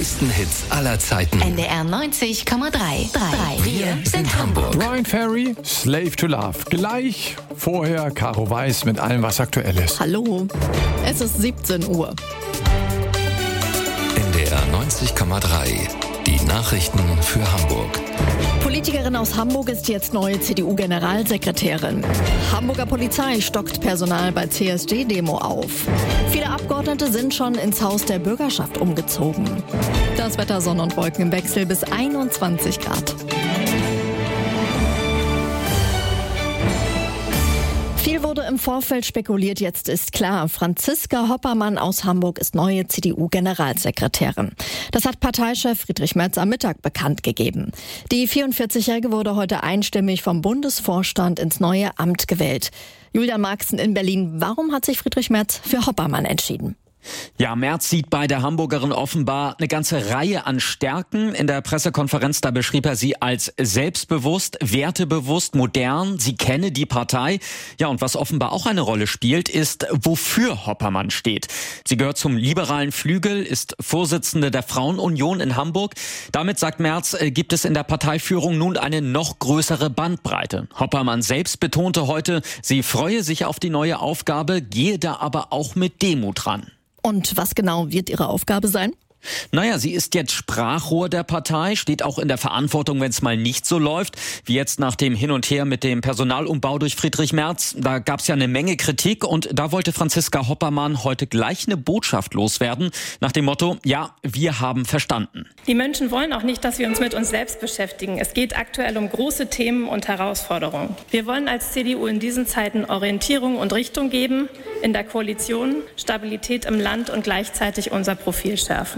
größten Hits aller Zeiten. NDR 90,3. Wir sind Hamburg. Brian Ferry, Slave to Love. Gleich vorher Caro Weiß mit allem, was aktuell ist. Hallo, es ist 17 Uhr. NDR 90,3. Die Nachrichten für Hamburg. Politikerin aus Hamburg ist jetzt neue CDU-Generalsekretärin. Hamburger Polizei stockt Personal bei CSD-Demo auf. Viele Abgeordnete sind schon ins Haus der Bürgerschaft umgezogen. Das Wetter, Sonne und Wolken im Wechsel bis 21 Grad. Viel wurde im Vorfeld spekuliert, jetzt ist klar, Franziska Hoppermann aus Hamburg ist neue CDU-Generalsekretärin. Das hat Parteichef Friedrich Merz am Mittag bekannt gegeben. Die 44-Jährige wurde heute einstimmig vom Bundesvorstand ins neue Amt gewählt. Julian Marxen in Berlin, warum hat sich Friedrich Merz für Hoppermann entschieden? Ja, Merz sieht bei der Hamburgerin offenbar eine ganze Reihe an Stärken. In der Pressekonferenz, da beschrieb er sie als selbstbewusst, wertebewusst, modern. Sie kenne die Partei. Ja, und was offenbar auch eine Rolle spielt, ist, wofür Hoppermann steht. Sie gehört zum liberalen Flügel, ist Vorsitzende der Frauenunion in Hamburg. Damit, sagt Merz, gibt es in der Parteiführung nun eine noch größere Bandbreite. Hoppermann selbst betonte heute, sie freue sich auf die neue Aufgabe, gehe da aber auch mit Demut ran. Und was genau wird ihre Aufgabe sein? Naja, sie ist jetzt Sprachrohr der Partei, steht auch in der Verantwortung, wenn es mal nicht so läuft, wie jetzt nach dem Hin und Her mit dem Personalumbau durch Friedrich Merz. Da gab es ja eine Menge Kritik und da wollte Franziska Hoppermann heute gleich eine Botschaft loswerden, nach dem Motto, ja, wir haben verstanden. Die Menschen wollen auch nicht, dass wir uns mit uns selbst beschäftigen. Es geht aktuell um große Themen und Herausforderungen. Wir wollen als CDU in diesen Zeiten Orientierung und Richtung geben, in der Koalition Stabilität im Land und gleichzeitig unser Profil schärfen.